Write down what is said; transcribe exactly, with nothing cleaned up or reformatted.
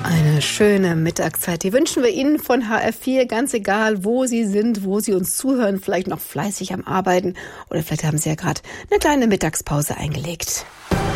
Eine schöne Mittagszeit, die wünschen wir Ihnen von H R vier, ganz egal, wo Sie sind, wo Sie uns zuhören, vielleicht noch fleißig am Arbeiten oder vielleicht haben Sie ja gerade eine kleine Mittagspause eingelegt.